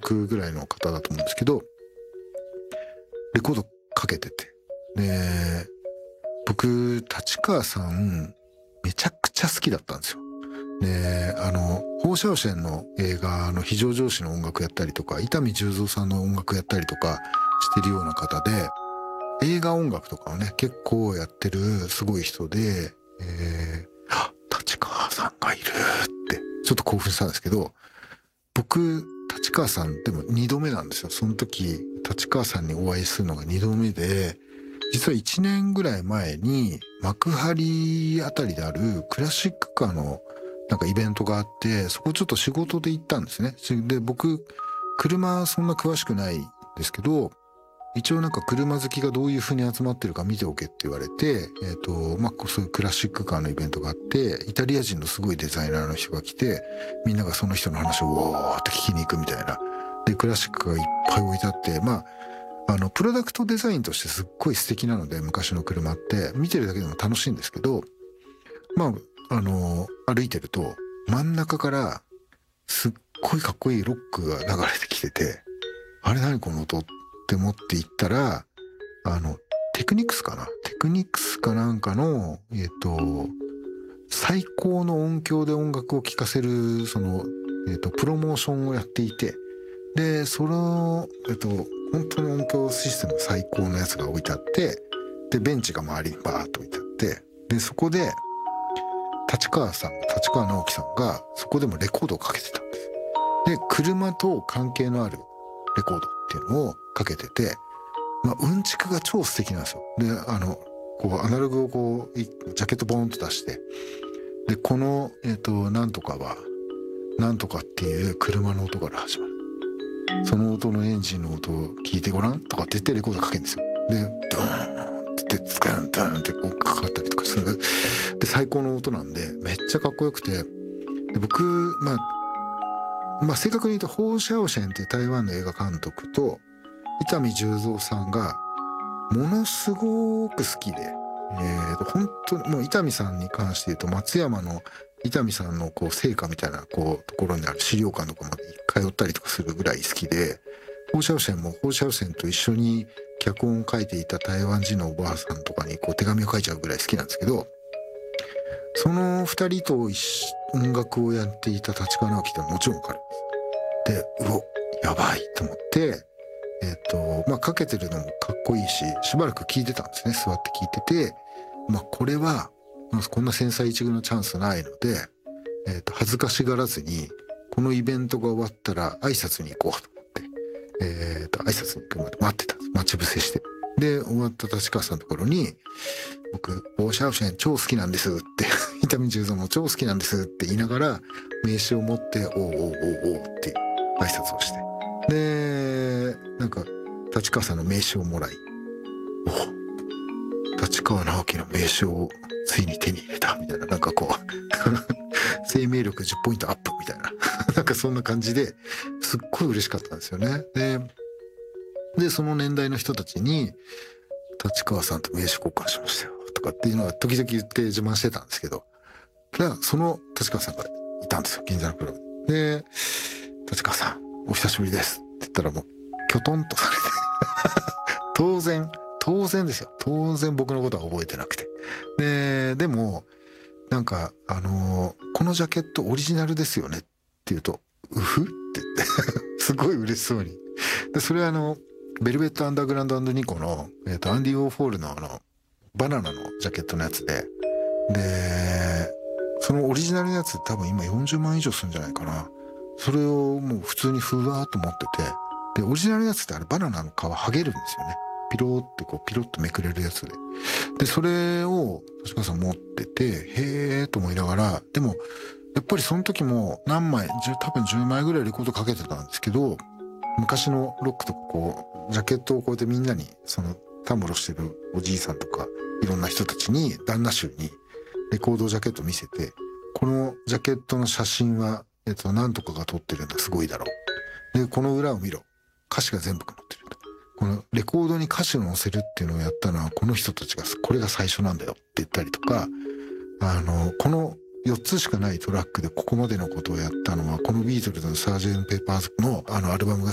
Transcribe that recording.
56ぐらいの方だと思うんですけど、レコードかけてて、で僕立川さんめちゃくちゃ好きだったんですよ。で放射線の映画の非常上司の音楽やったりとか、伊丹十三さんの音楽やったりとかしてるような方で、映画音楽とかをね結構やってるすごい人で、立川さんがいるってちょっと興奮したんですけど、僕立川さんでも2度目なんですよ。その時立川さんにお会いするのが2度目で、実は1年ぐらい前に幕張あたりであるクラシックカーのなんかイベントがあって、そこちょっと仕事で行ったんですね。で僕車そんな詳しくないんですけど、一応なんか車好きがどういう風に集まってるか見ておけって言われて、そういうクラシックカーのイベントがあって、イタリア人のすごいデザイナーの人が来て、みんながその人の話をわーって聞きに行くみたいな。で、クラシックがいっぱい置いてあって、プロダクトデザインとしてすっごい素敵なので、昔の車って見てるだけでも楽しいんですけど、歩いてると真ん中からすっごいかっこいいロックが流れてきてて、あれ何この音って思って行ったら、テクニクスかなんかの、最高の音響で音楽を聴かせる、プロモーションをやっていて、で、その、本当に音響システム最高のやつが置いてあって、で、ベンチが周りにバーっと置いてあって、で、そこで、立川直樹さんが、そこでもレコードをかけてたんです。で、車と関係のあるレコードっていうのをかけてて、うんちくが超素敵なんですよ。で、アナログをジャケットボーンと出して、で、この、なんとかは、なんとかっていう車の音から始まる。その音のエンジンの音を聞いてごらんとかって言ってレコードかけるんですよ。で、ドーンってスカンダーンってかかったりとかする。で、最高の音なんで、めっちゃかっこよくて、で僕、正確に言うと、ホウ・シャオシェンっていう台湾の映画監督と、伊丹十三さんが、ものすごく好きで、本当に、もう伊丹さんに関して言うと、松山の伊丹さんの成果みたいなところにある資料館とかまで通ったりとかするぐらい好きで、ホウ・シャオシェンもホウ・シャオシェンと一緒に脚本を書いていた台湾人のおばあさんとかに手紙を書いちゃうぐらい好きなんですけど、その二人と音楽をやっていた立川直樹ってもちろん彼です。で、やばいと思って、かけてるのもかっこいいし、しばらく聴いてたんですね。座って聴いてて、これは、こんな千載一遇のチャンスないので、恥ずかしがらずに、このイベントが終わったら挨拶に行こうと思って、挨拶に行くまで待ってたんです。待ち伏せして。で、終わった立川さんのところに、僕、ホウ・シャオシェン超好きなんですって、伊丹十三も超好きなんですって言いながら、名刺を持って、おうって挨拶をして。で、なんか、立川さんの名刺をもらい、立川直樹の名刺をついに手に入れたみたいな、なんか生命力10ポイントアップみたいななんかそんな感じですっごい嬉しかったんですよね。でその年代の人たちに立川さんと名刺交換しましたよとかっていうのは時々言って自慢してたんですけど、その立川さんがいたんですよ、銀座のクラブで。立川さんお久しぶりですって言ったらもうきょとんとされて当然ですよ。当然僕のことは覚えてなくて。でも、なんか、このジャケットオリジナルですよねって言うと、うふって言ってすごい嬉しそうに。で、それはベルベットアンダーグラウンド&ニコの、アンディ・ウォーフォールのバナナのジャケットのやつで、そのオリジナルのやつ多分今40万以上するんじゃないかな。それをもう普通にふわーっと持ってて、で、オリジナルのやつってあれバナナの皮剥げるんですよね。ピロッとめくれるやつで。で、それを、立川さん持ってて、へーと思いながら、でも、やっぱりその時も多分10枚ぐらいレコードかけてたんですけど、昔のロックとかジャケットをこうやってみんなに、たむろしてるおじいさんとか、いろんな人たちに、旦那衆に、レコードジャケット見せて、このジャケットの写真は、なんとかが撮ってるんだ、すごいだろう。で、この裏を見ろ。歌詞が全部載ってる。このレコードに歌詞を載せるっていうのをやったのはこの人たちがこれが最初なんだよって言ったりとか、この4つしかないトラックでここまでのことをやったのはこのビートルズのサージェント・ペーパーズのアルバムが